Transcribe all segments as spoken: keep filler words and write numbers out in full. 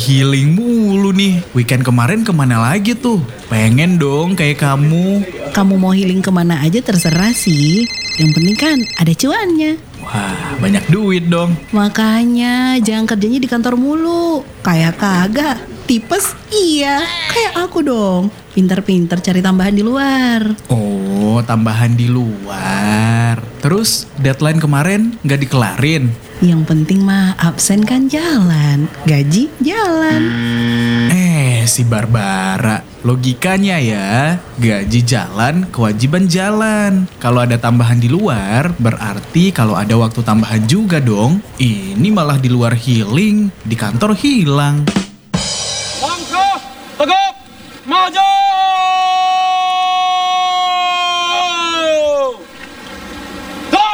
healing mulu nih. Weekend kemarin kemana lagi tuh? Pengen dong kayak kamu. Kamu mau healing kemana aja terserah sih. Yang penting kan ada cuannya. Wah, banyak duit dong. Makanya jangan kerjanya di kantor mulu. Kayak kagak. Tipes iya. Kayak aku dong. Pinter-pinter cari tambahan di luar. Oh, tambahan di luar. Terus deadline kemarin gak dikelarin? Yang penting mah absen kan jalan. Gaji jalan. Eh, si Barbara. Logikanya ya, gaji jalan, kewajiban jalan. Kalau ada tambahan di luar, berarti kalau ada waktu tambahan juga dong. Ini malah di luar healing, di kantor hilang. Langkah tegap maju. Dan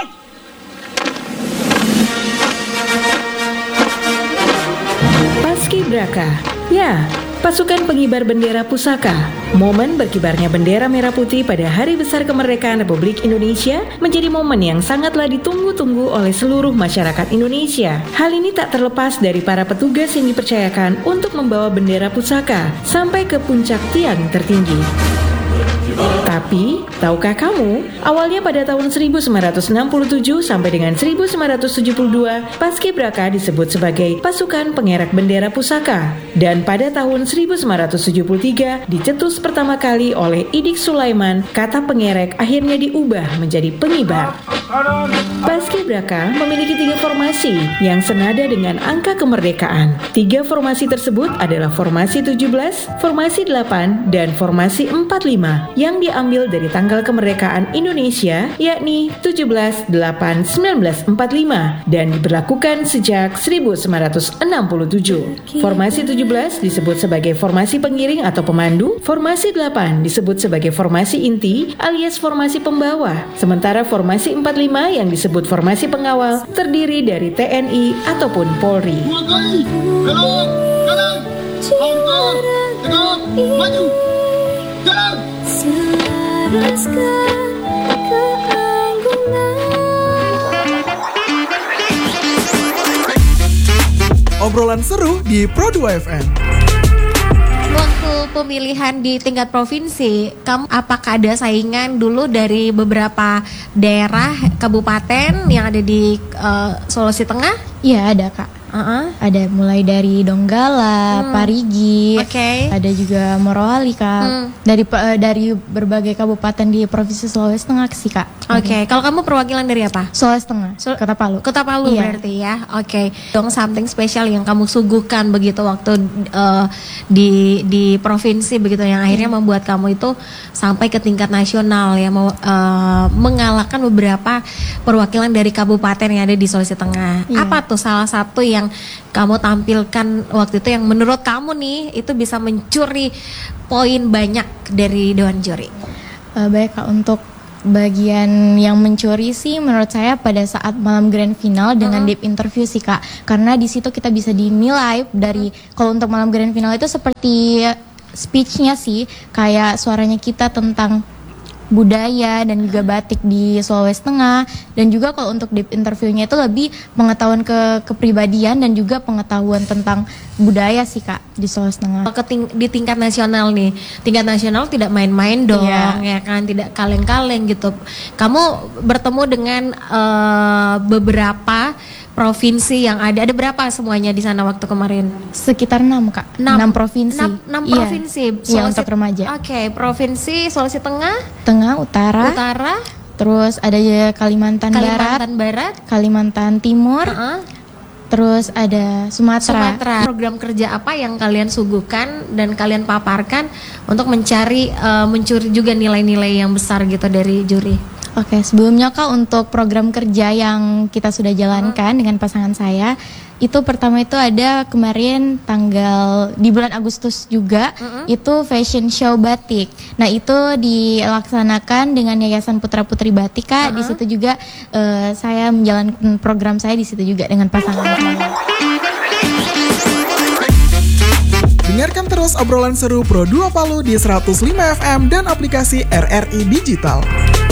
Paskibraka. Ya, pasukan pengibar bendera pusaka. Momen berkibarnya bendera merah putih pada Hari Besar Kemerdekaan Republik Indonesia menjadi momen yang sangatlah ditunggu-tunggu oleh seluruh masyarakat Indonesia. Hal ini tak terlepas dari para petugas yang dipercayakan untuk membawa bendera pusaka sampai ke puncak tiang tertinggi. Tapi, tahukah kamu, awalnya pada tahun seribu sembilan ratus enam puluh tujuh sampai dengan seribu sembilan ratus tujuh puluh dua, Paskibraka disebut sebagai pasukan pengerek bendera pusaka. Dan pada tahun seribu sembilan ratus tujuh puluh tiga, dicetus pertama kali oleh Idik Sulaiman, kata pengerek akhirnya diubah menjadi pengibar. Paskibraka memiliki tiga formasi yang senada dengan angka kemerdekaan. Tiga formasi tersebut adalah formasi tujuh belas, formasi delapan, dan formasi empat puluh lima yang diambil dari tanggal kemerdekaan Indonesia, yakni tujuh belas delapan seribu sembilan ratus empat puluh lima dan diberlakukan sejak seribu sembilan ratus enam puluh tujuh. Formasi tujuh belas disebut sebagai formasi pengiring atau pemandu, formasi delapan disebut sebagai formasi inti alias formasi pembawa, sementara formasi empat puluh lima yang disebut formasi pengawal terdiri dari T N I ataupun Polri. dua kali. Belok, kanan, langkah tegap maju. Jalan. Obrolan seru di Pro dua F M. Waktu pemilihan di tingkat provinsi, kamu apakah ada saingan dulu dari beberapa daerah kabupaten yang ada di uh, Sulawesi Tengah? Iya ada kak. Uh-uh. Ada mulai dari Donggala, Hmm. Parigi, Oke. ada juga Morowali kak. Hmm. Dari uh, dari berbagai kabupaten di provinsi Sulawesi Tengah sih kak. Oke, kalau kamu perwakilan dari apa? Sulawesi Tengah, Sul- Kota Palu. Kota Palu Iya. berarti ya. Oke. Dong something spesial yang kamu suguhkan begitu waktu uh, di di provinsi begitu yang akhirnya membuat kamu itu sampai ke tingkat nasional ya, mau uh, mengalahkan beberapa perwakilan dari kabupaten yang ada di Sulawesi Tengah. Iya. Apa tuh salah satu yang kamu tampilkan waktu itu yang menurut kamu nih itu bisa mencuri poin banyak dari dewan juri? Uh, baik kak, untuk bagian yang mencuri sih menurut saya pada saat malam grand final dengan Mm-hmm. deep interview sih kak, karena di situ kita bisa dinilai dari kalau untuk malam grand final itu seperti speechnya sih kayak suaranya kita tentang budaya dan juga batik di Sulawesi Tengah, dan juga kalau untuk deep interviewnya itu lebih pengetahuan ke kepribadian dan juga pengetahuan tentang budaya sih kak di Sulawesi Tengah. Ke ting- di tingkat nasional nih, tingkat nasional tidak main-main dong, Iya. ya kan, tidak kaleng-kaleng gitu. Kamu bertemu dengan eh, beberapa provinsi yang ada, ada berapa semuanya di sana waktu kemarin? Sekitar enam kak, enam provinsi. Enam, enam Iya. provinsi. Iya, untuk remaja. Oke, provinsi Sulawesi Tengah, Tengah, Utara, Utara, terus ada juga Kalimantan, Barat, Kalimantan Barat, Kalimantan Timur, uh-uh, terus ada Sumatera. Sumatera. Program kerja apa yang kalian suguhkan dan kalian paparkan untuk mencari eh, mencuri juga nilai-nilai yang besar gitu dari juri? Oke, sebelumnya kak untuk program kerja yang kita sudah jalankan dengan pasangan saya, itu pertama itu ada kemarin tanggal di bulan Agustus juga, itu fashion show batik. Nah itu dilaksanakan dengan Yayasan Putra Putri Batik kak. Di situ juga eh, saya menjalankan program saya di situ juga dengan pasangan saya. Dengarkan terus obrolan seru Pro dua Palu di seratus lima F M dan aplikasi R R I Digital.